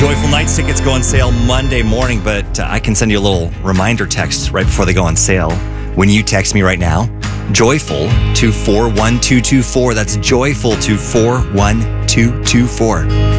Joyful Nights tickets go on sale Monday morning, but I can send you a little reminder text right before they go on sale. When you text me right now, Joyful to 41224. That's Joyful to 41224.